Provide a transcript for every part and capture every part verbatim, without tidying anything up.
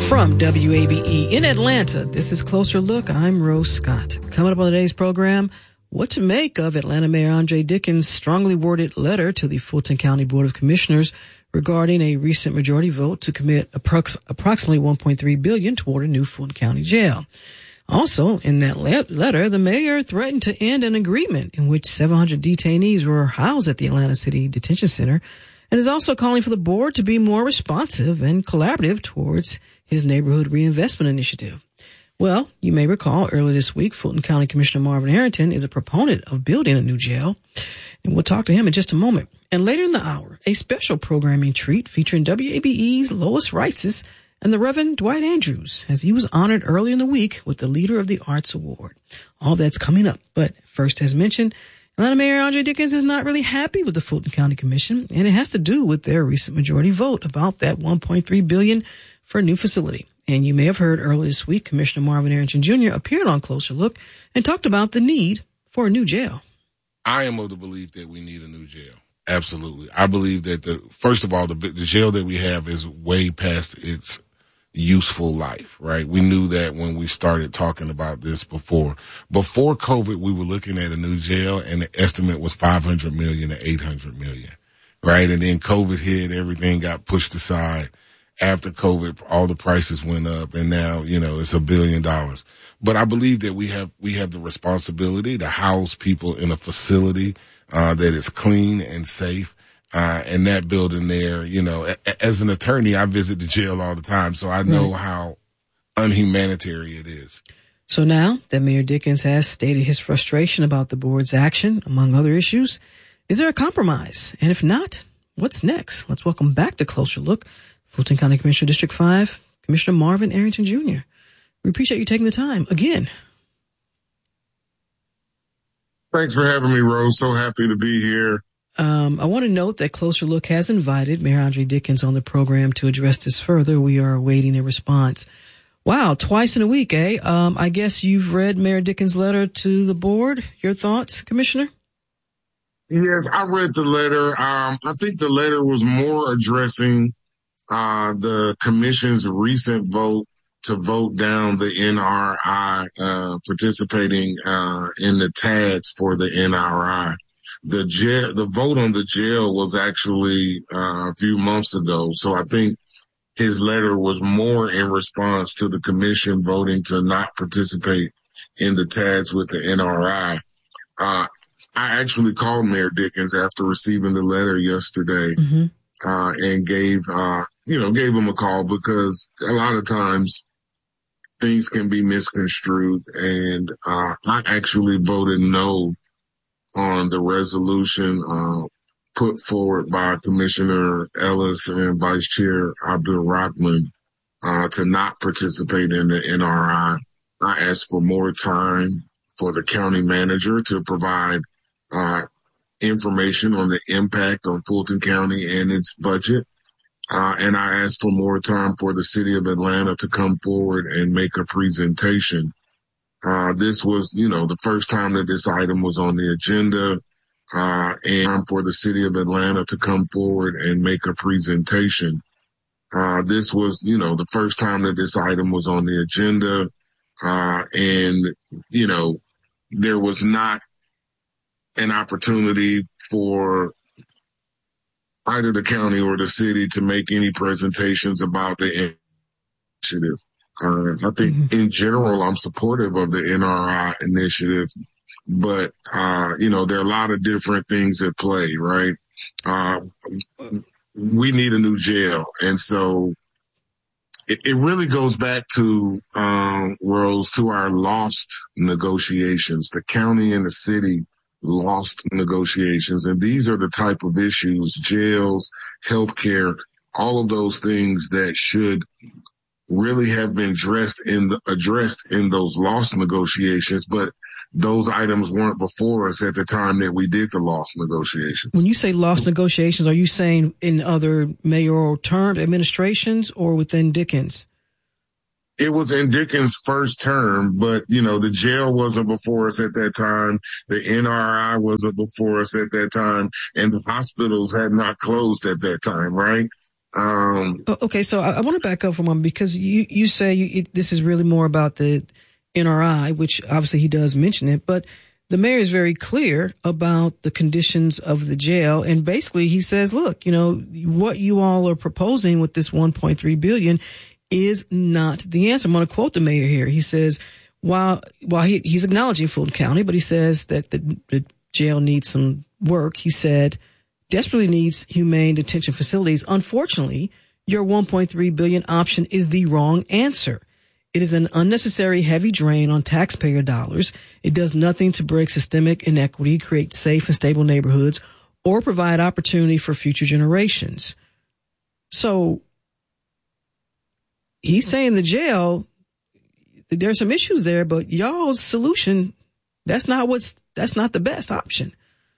From W A B E in Atlanta, this is Closer Look. I'm Rose Scott. Coming up on today's program, what to make of Atlanta Mayor Andre Dickens' strongly worded letter to the Fulton County Board of Commissioners regarding a recent majority vote to commit approx- approximately one point three billion dollars toward a new Fulton County jail. Also, in that le- letter, the mayor threatened to end an agreement in which seven hundred detainees were housed at the Atlanta City Detention Center, and is also calling for the board to be more responsive and collaborative towards his neighborhood reinvestment initiative. Well, you may recall earlier this week, Fulton County Commissioner Marvin Arrington is a proponent of building a new jail, and we'll talk to him in just a moment. And later in the hour, a special programming treat featuring W A B E's Lois Reitzes and the Reverend Dwight Andrews, as he was honored early in the week with the Leader of the Arts Award. All that's coming up. But first, as mentioned, Atlanta Mayor Andre Dickens is not really happy with the Fulton County Commission, and it has to do with their recent majority vote about that one point three billion dollars for a new facility. And you may have heard earlier this week, Commissioner Marvin Arrington Junior appeared on Closer Look and talked about the need for a new jail. I am of the belief that we need a new jail. Absolutely. I believe that, the first of all, the, the jail that we have is way past its useful life, right? We knew that when we started talking about this before. Before COVID, we were looking at a new jail, and the estimate was five hundred million dollars to eight hundred million dollars, right? And then COVID hit, everything got pushed aside. After COVID, all the prices went up, and now, you know, it's a billion dollars. But I believe that we have, we have the responsibility to house people in a facility, uh, that is clean and safe. Uh, and that building there, you know, a, as an attorney, I visit the jail all the time, so I know right. how unhumanitarian it is. So now that Mayor Dickens has stated his frustration about the board's action, among other issues, is there a compromise? And if not, what's next? Let's welcome back to Closer Look, Fulton County Commissioner District five, Commissioner Marvin Arrington Junior We appreciate you taking the time again. Thanks for having me, Rose. So happy to be here. Um, I want to note that Closer Look has invited Mayor Andre Dickens on the program to address this further. We are awaiting a response. Wow, twice in a week, eh? Um, I guess you've read Mayor Dickens' letter to the board. Your thoughts, Commissioner? Yes, I read the letter. Um, I think the letter was more addressing uh the commission's recent vote to vote down the N R I, uh participating uh in the T A Ds for the N R I. The jail, the vote on the jail was actually uh, a few months ago. So I think his letter was more in response to the commission voting to not participate in the T A Ds with the N R I. Uh, I actually called Mayor Dickens after receiving the letter yesterday, mm-hmm. uh, and gave, uh, you know, gave him a call, because a lot of times things can be misconstrued. And, uh, I actually voted no on the resolution, uh, put forward by Commissioner Ellis and Vice Chair Abdul Rahman, uh, to not participate in the N R I. I asked for more time for the county manager to provide, uh, information on the impact on Fulton County and its budget. Uh, and I asked for more time for the city of Atlanta to come forward and make a presentation. Uh, this was, you know, the first time that this item was on the agenda, uh, and for the city of Atlanta to come forward and make a presentation. Uh, this was, you know, the first time that this item was on the agenda, uh, and, you know, there was not an opportunity for either the county or the city to make any presentations about the initiative. Uh, I think mm-hmm. in general, I'm supportive of the N R I initiative, but, uh, you know, there are a lot of different things at play, right? Uh, we need a new jail. And so it, it really goes back to, um, Rose, to our lost negotiations. The county and the city lost negotiations. And these are the type of issues, jails, healthcare, all of those things that should really have been addressed in the, addressed in those lost negotiations, but those items weren't before us at the time that we did the lost negotiations. When you say lost negotiations, are you saying in other mayoral terms, administrations, or within Dickens? It was in Dickens' first term, but, you know, the jail wasn't before us at that time. The N R I wasn't before us at that time, and the hospitals had not closed at that time, right? Um, okay, so I, I want to back up for a moment because you, you say you, it, this is really more about the N R I, which obviously he does mention it, but the mayor is very clear about the conditions of the jail. And basically he says, look, you know, what you all are proposing with this one point three billion dollars is not the answer. I'm going to quote the mayor here. He says, while, while he, he's acknowledging Fulton County, but he says that the, the jail needs some work. He said, desperately needs humane detention facilities. Unfortunately, your one point three billion dollars option is the wrong answer. It is an unnecessary heavy drain on taxpayer dollars. It does nothing to break systemic inequity, create safe and stable neighborhoods, or provide opportunity for future generations. So he's saying the jail, there's some issues there, but y'all's solution, that's not what's, that's not the best option.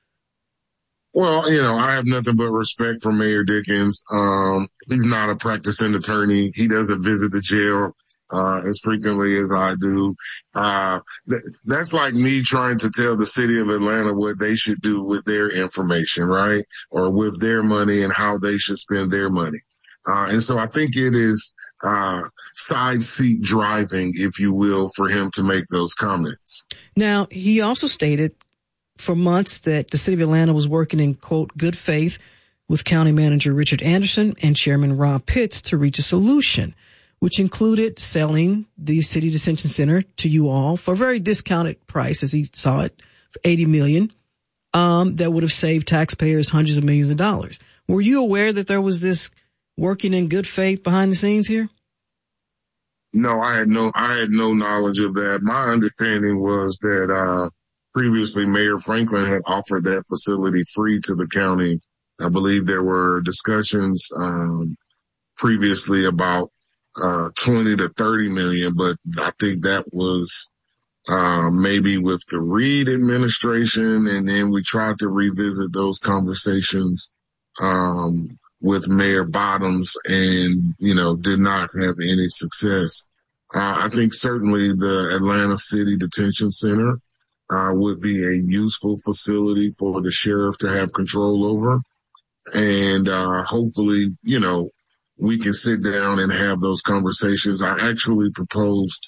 Well, you know, I have nothing but respect for Mayor Dickens. Um, he's not a practicing attorney. He doesn't visit the jail uh, as frequently as I do. Uh, th- that's like me trying to tell the city of Atlanta what they should do with their information, right? Or with their money and how they should spend their money. Uh, and so I think it is, uh, side seat driving, if you will, for him to make those comments. Now, he also stated for months that the city of Atlanta was working in, quote, good faith with County Manager Richard Anderson and Chairman Rob Pitts to reach a solution, which included selling the city detention center to you all for a very discounted price, as he saw it, for eighty million dollars, um, that would have saved taxpayers hundreds of millions of dollars. Were you aware that there was this working in good faith behind the scenes here? No, I had no, I had no knowledge of that. My understanding was that, uh, previously Mayor Franklin had offered that facility free to the county. I believe there were discussions, um, previously about, uh, twenty to thirty million, but I think that was, uh, maybe with the Reed administration. And then we tried to revisit those conversations, um, with Mayor Bottoms and, you know, did not have any success. Uh, I think certainly the Atlanta City Detention Center, uh, would be a useful facility for the sheriff to have control over. And, uh, hopefully, you know, we can sit down and have those conversations. I actually proposed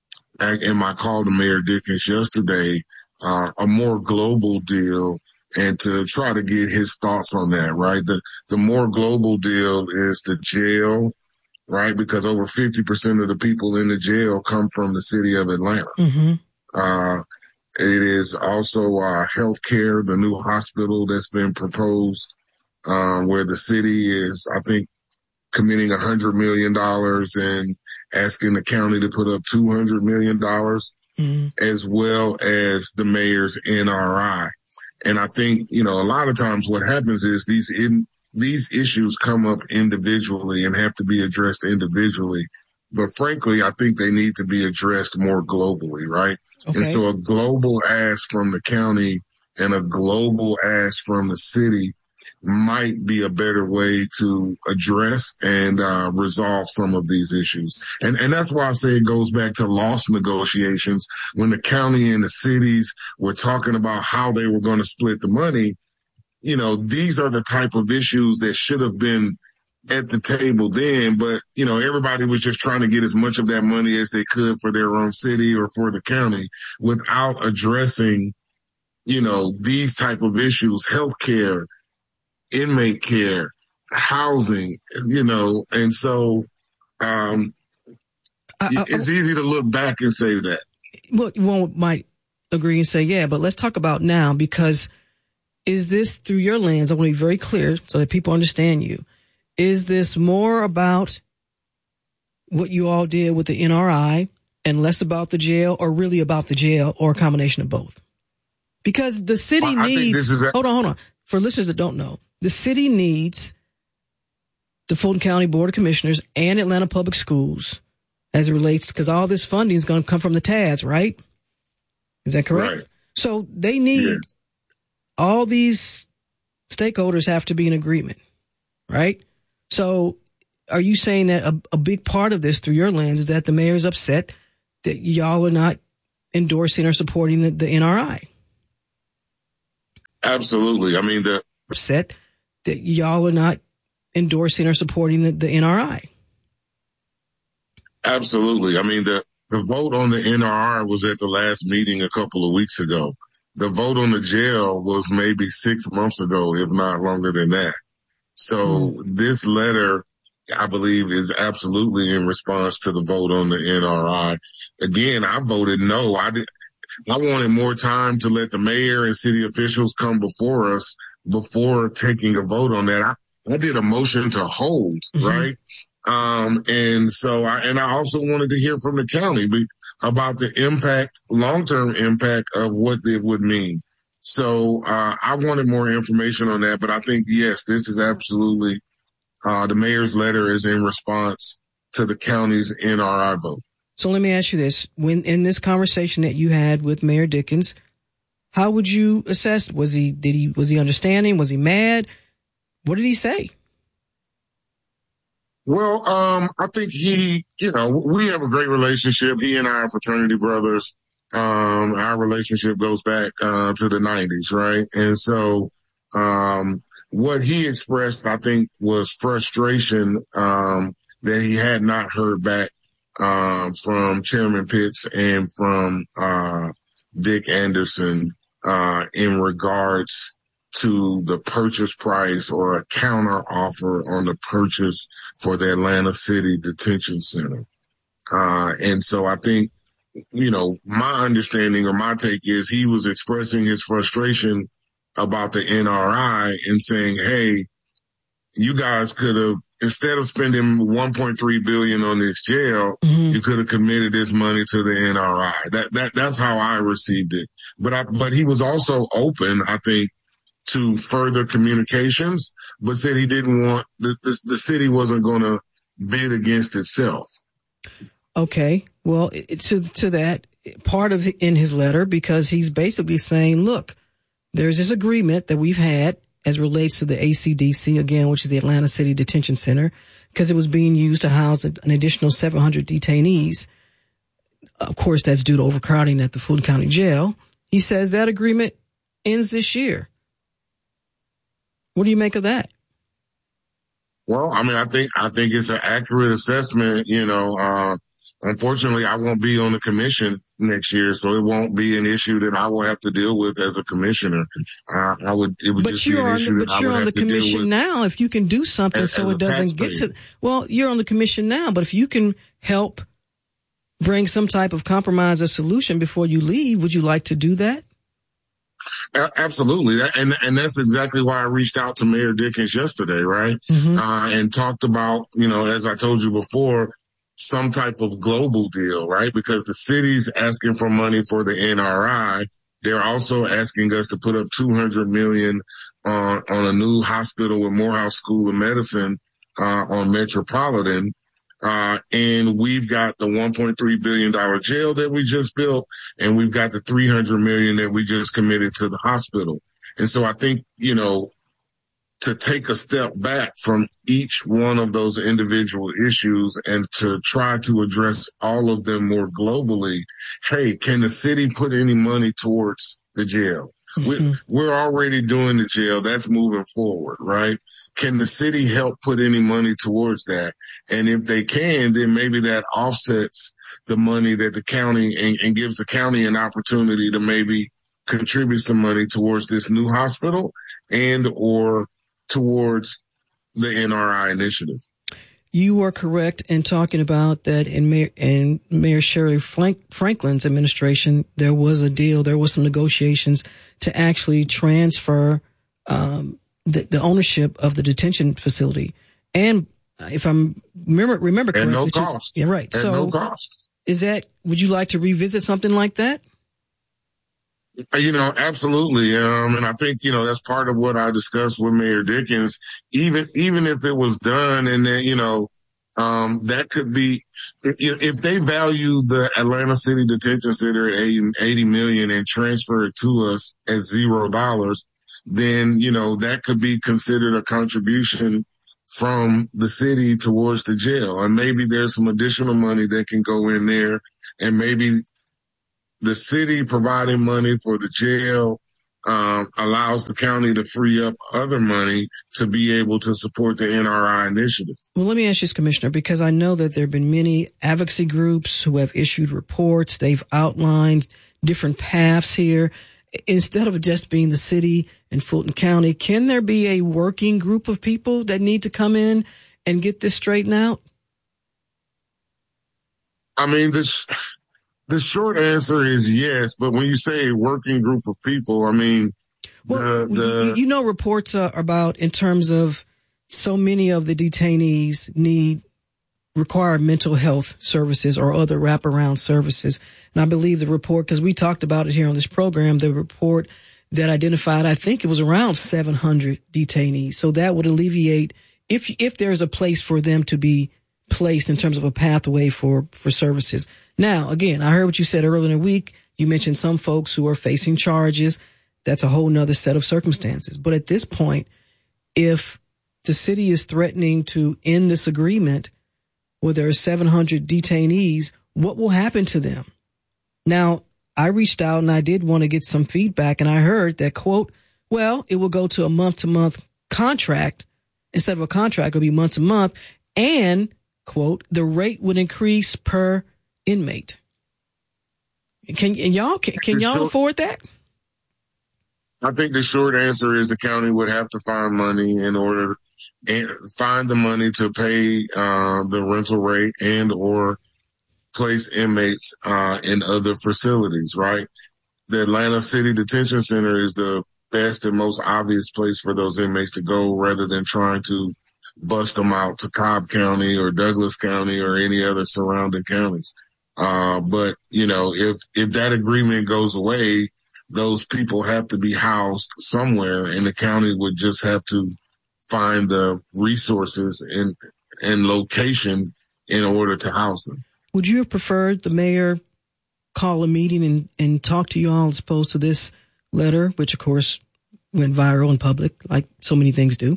in my call to Mayor Dickens yesterday, uh, a more global deal and to try to get his thoughts on that, right? The, the more global deal is the jail, right? Because over fifty percent of the people in the jail come from the city of Atlanta. Mm-hmm. Uh, it is also, uh, healthcare, the new hospital that's been proposed, um, where the city is, I think, committing a hundred million dollars and asking the county to put up two hundred million dollars, mm-hmm. as well as the mayor's N R I. And I think, you know, a lot of times what happens is these in, these issues come up individually and have to be addressed individually. But frankly, I think they need to be addressed more globally, right? Okay. And so a global ask from the county and a global ask from the city might be a better way to address and uh, resolve some of these issues. And and that's why I say it goes back to loss negotiations. When the county and the cities were talking about how they were going to split the money, you know, these are the type of issues that should have been at the table then, but, you know, everybody was just trying to get as much of that money as they could for their own city or for the county without addressing, you know, these type of issues, healthcare, inmate care, housing, you know, and so um, I, I, it's easy to look back and say that. Well, one might agree and say, yeah, but let's talk about now, because is this through your lens? I want to be very clear so that people understand you. Is this more about what you all did with the N R I and less about the jail, or really about the jail, or a combination of both? Because the city well, needs, a- hold on, hold on. For listeners that don't know, the city needs the Fulton County Board of Commissioners and Atlanta Public Schools as it relates, because all this funding is going to come from the T A Ds, right? Is that correct? Right. So they need, yes. all these stakeholders have to be in agreement, right? So are you saying that a, a big part of this through your lens is that the mayor's upset that y'all are not endorsing or supporting the, the N R I? Absolutely. I mean, the upset that y'all are not endorsing or supporting the, the N R I. Absolutely. I mean, the, the vote on the N R I was at the last meeting a couple of weeks ago. The vote on the jail was maybe six months ago, if not longer than that. So mm. this letter, I believe, is absolutely in response to the vote on the N R I. Again, I voted no. I did. I wanted more time to let the mayor and city officials come before us before taking a vote on that. I, I did a motion to hold, mm-hmm. right? Um, and so I, and I also wanted to hear from the county about the impact, long-term impact of what it would mean. So, uh, I wanted more information on that, but I think, yes, this is absolutely, uh, the mayor's letter is in response to the county's N R I vote. So let me ask you this. When in this conversation that you had with Mayor Dickens, how would you assess, was he, did he, was he understanding? Was he mad? What did he say? Well, um, I think he, you know, we have a great relationship. He and I are fraternity brothers. Um, our relationship goes back, uh, to the nineties, right? And so, um, what he expressed, I think, was frustration, um, that he had not heard back Um, from Chairman Pitts and from, uh, Dick Anderson, uh, in regards to the purchase price or a counter offer on the purchase for the Atlanta City Detention Center. Uh, and so I think, you know, my understanding or my take is he was expressing his frustration about the N R I and saying, hey, you guys could have, instead of spending one point three billion dollars on this jail, mm-hmm. you could have committed this money to the N R I. That, that, that's how I received it. But I, but he was also open, I think, to further communications, but said he didn't want, the, the, the city wasn't going to bid against itself. Okay. Well, to, to that part of in his letter, because he's basically saying, look, there's this agreement that we've had as relates to the A C D C, again, which is the Atlanta City Detention Center, because it was being used to house an additional seven hundred detainees. Of course, that's due to overcrowding at the Fulton County Jail. He says that agreement ends this year. What do you make of that? Well, I mean, I think, I think it's an accurate assessment. You know, uh, unfortunately, I won't be on the commission next year, so it won't be an issue that I will have to deal with as a commissioner. Uh, I would, it would but just be an issue the, that I would have to deal with. But you're on the commission now. If you can do something as, so as it doesn't taxpayer. get to, well, you're on the commission now, but if you can help bring some type of compromise or solution before you leave, would you like to do that? Absolutely. And, and that's exactly why I reached out to Mayor Dickens yesterday, right? Mm-hmm. Uh, and talked about, you know, as I told you before, some type of global deal, right? Because the city's asking for money for the N R I. They're also asking us to put up two hundred million on, on a new hospital with Morehouse School of Medicine, uh, on Metropolitan. Uh, and we've got the one point three billion dollars jail that we just built, and we've got the three hundred million dollars that we just committed to the hospital. And so I think, you know, to take a step back from each one of those individual issues and to try to address all of them more globally. Hey, can the city put any money towards the jail? Mm-hmm. We, we're already doing the jail. That's moving forward, right? Can the city help put any money towards that? And if they can, then maybe that offsets the money that the county and, and gives the county an opportunity to maybe contribute some money towards this new hospital and or towards the N R I initiative. You are correct in talking about that in Mayor, in Mayor Sherry Frank, Franklin's administration, there was a deal, there was some negotiations to actually transfer um, the, the ownership of the detention facility. And if I'm remember, remember correctly. At no cost. Yeah, right. At so no cost. Is that, would you like to revisit something like that? You know, absolutely. Um, and I think, you know, that's part of what I discussed with Mayor Dickens. Even, even if it was done and then, you know, um, that could be, if, if they value the Atlanta City Detention Center at eighty million and transfer it to us at zero dollars, then, you know, that could be considered a contribution from the city towards the jail. And maybe there's some additional money that can go in there, and maybe the city providing money for the jail, um, allows the county to free up other money to be able to support the N R I initiative. Well, let me ask you this, Commissioner, because I know that there have been many advocacy groups who have issued reports. They've outlined different paths here. Instead of just being the city and Fulton County, can there be a working group of people that need to come in and get this straightened out? I mean, this. The short answer is yes, but when you say a working group of people, I mean, well, the, the you know, reports are about in terms of so many of the detainees need require mental health services or other wraparound services. And I believe the report, because we talked about it here on this program, the report that identified, I think it was around seven hundred detainees. So that would alleviate if if there's a place for them to be placed in terms of a pathway for, for services. Now, again, I heard what you said earlier in the week. You mentioned some folks who are facing charges. That's a whole nother set of circumstances. But at this point, if the city is threatening to end this agreement where there are seven hundred detainees, what will happen to them? Now, I reached out and I did want to get some feedback, and I heard that, quote, well, it will go to a month-to-month contract. Instead of a contract, it'll be month-to-month, and, quote, the rate would increase per inmate. Can and y'all can, can y'all short, afford that? I think the short answer is the county would have to find money in order and find the money to pay uh, the rental rate and or place inmates uh, in other facilities. Right, the Atlanta City Detention Center is the best and most obvious place for those inmates to go, rather than trying to bust them out to Cobb County or Douglas County or any other surrounding counties. Uh, but, you know, if, if that agreement goes away, those people have to be housed somewhere, and the county would just have to find the resources and, and location in order to house them. Would you have preferred the mayor call a meeting and, and talk to you all as opposed to this letter, which of course went viral in public, like so many things do?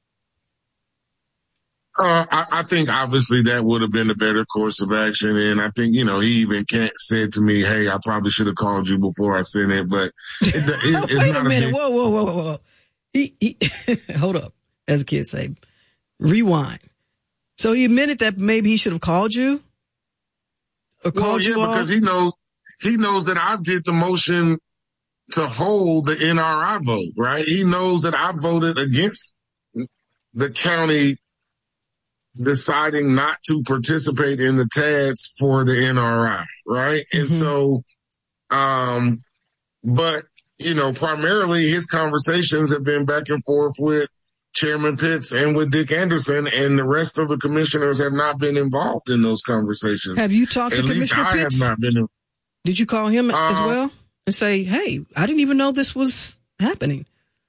Uh, I, I think obviously that would have been a better course of action. And I think, you know, he even can't said to me, hey, I probably should have called you before I sent it, but it, it, it's wait not a minute. A big... Whoa, whoa, whoa, whoa, whoa. He, he, hold up. As the kids say, rewind. So he admitted that maybe he should have called you or well, called yeah, you all? because he knows, he knows that I did the motion to hold the N R I vote, right? He knows that I voted against the county deciding not to participate in the T A Ds for the N R I, right? Mm-hmm. And so, um, but, you know, primarily his conversations have been back and forth with Chairman Pitts and with Dick Anderson, and the rest of the commissioners have not been involved in those conversations. Have you talked At to least Commissioner I Pitts? have not been. In- Did you call him uh, as well and say, hey, I didn't even know this was happening?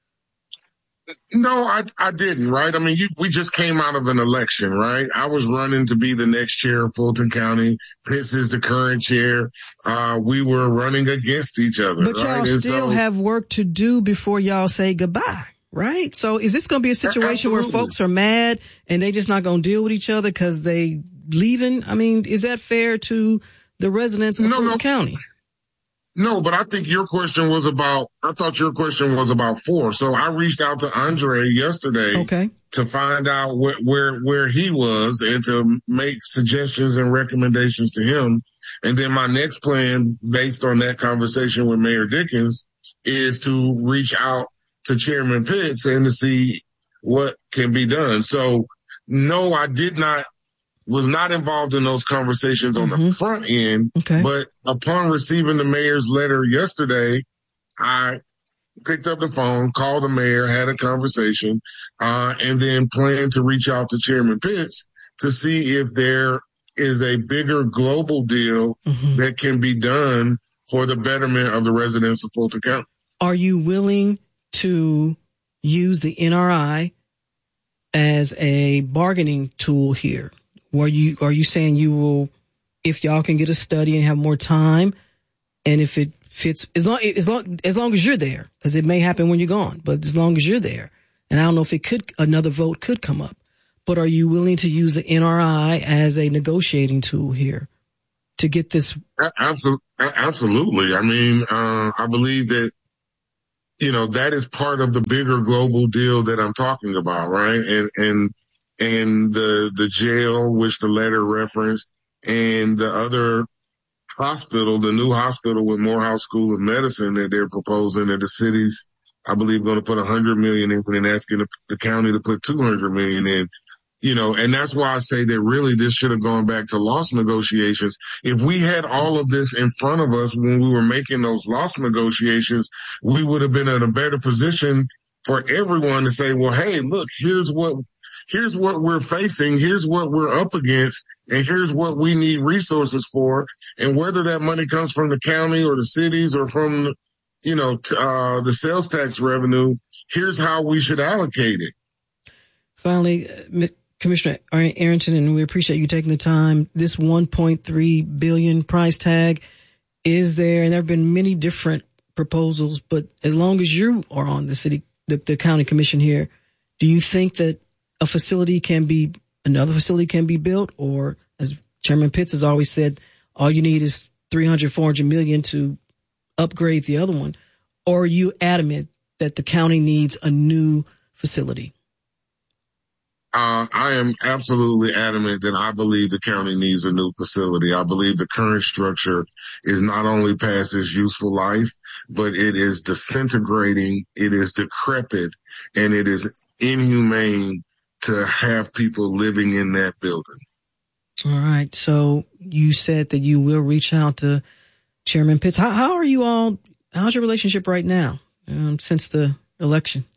No, I I didn't, right? I mean, you, we just came out of an election, right? I was running to be the next chair of Fulton County. Pitts is the current chair. Uh, we were running against each other, But right? y'all And still so, have work to do before y'all say goodbye, right? So is this going to be a situation absolutely. where folks are mad and they just not going to deal with each other because they leaving? I mean, is that fair to the residents of no, Fulton no. County? No, but I think your question was about, I thought your question was about four. So I reached out to Andre yesterday okay. to find out wh- where, where he was and to make suggestions and recommendations to him. And then my next plan, based on that conversation with Mayor Dickens, is to reach out to Chairman Pitts and to see what can be done. So no, I did not was not involved in those conversations on mm-hmm. the front end, okay. but upon receiving the mayor's letter yesterday, I picked up the phone, called the mayor, had a conversation, uh, and then planned to reach out to Chairman Pitts to see if there is a bigger global deal mm-hmm. that can be done for the betterment of the residents of Fulton County. Are you willing to use the N R I as a bargaining tool here? Are you, are you saying you will, if y'all can get a study and have more time, and if it fits, as long, as long, as long as you're there, because it may happen when you're gone, but as long as you're there, and I don't know if it could, another vote could come up, but are you willing to use the N R I as a negotiating tool here to get this? Absolutely. Absolutely. I mean, uh, I believe that you know, that is part of the bigger global deal that I'm talking about, right? And, and, and the, the jail, which the letter referenced, and the other hospital, the new hospital with Morehouse School of Medicine that they're proposing, that the city's, I believe, going to put a hundred million in and asking the, the county to put two hundred million in. You know, and that's why I say that really this should have gone back to loss negotiations. If we had all of this in front of us when we were making those loss negotiations, we would have been in a better position for everyone to say, well, hey, look, here's what, here's what we're facing. Here's what we're up against. And here's what we need resources for. And whether that money comes from the county or the cities or from, you know, uh, the sales tax revenue, here's how we should allocate it. Finally, uh, Commissioner Arrington, and we appreciate you taking the time. This one point three billion dollars price tag is there, and there have been many different proposals. But as long as you are on the city, the, the county commission here, do you think that a facility can be, another facility can be built, or as Chairman Pitts has always said, all you need is three hundred, four hundred million to upgrade the other one? Or are you adamant that the county needs a new facility? Uh, I am absolutely adamant that I believe the county needs a new facility. I believe the current structure is not only past its useful life, but it is disintegrating, it is decrepit, and it is inhumane to have people living in that building. All right. So you said that you will reach out to Chairman Pitts. How, how are you all, how's your relationship right now um, since the election?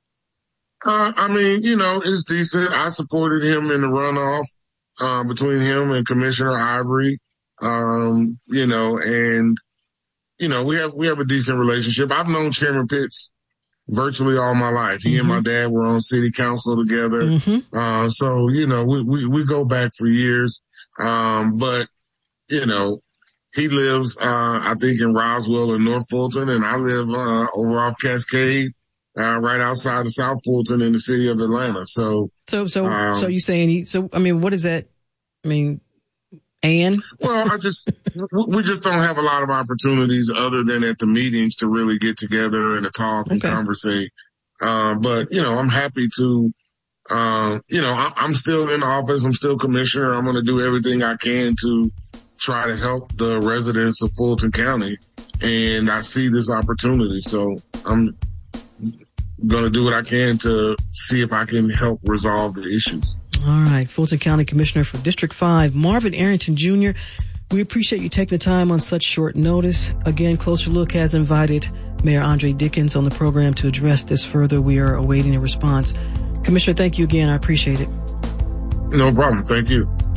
Uh, I mean, you know, it's decent. I supported him in the runoff, uh, between him and Commissioner Ivory. Um, you know, and, you know, we have, we have a decent relationship. I've known Chairman Pitts virtually all my life. He mm-hmm. and my dad were on city council together. Mm-hmm. Uh, so, you know, we, we, we go back for years. Um, but, you know, he lives, uh, I think in Roswell and North Fulton, and I live, uh, over off Cascade. Uh, right outside of South Fulton in the city of Atlanta. So, so, so, um, so you saying he, so, I mean, what is that? I mean, and? Well, I just, we just don't have a lot of opportunities other than at the meetings to really get together and to talk and okay. conversate. Uh, but, you know, I'm happy to, uh, you know, I, I'm still in office. I'm still commissioner. I'm going to do everything I can to try to help the residents of Fulton County. And I see this opportunity. So I'm, going to do what I can to see if I can help resolve the issues. All right. Fulton County Commissioner for District five, Marvin Arrington Junior We appreciate you taking the time on such short notice. Again, Closer Look has invited Mayor Andre Dickens on the program to address this further. We are awaiting a response. Commissioner, thank you again. I appreciate it. No problem. Thank you.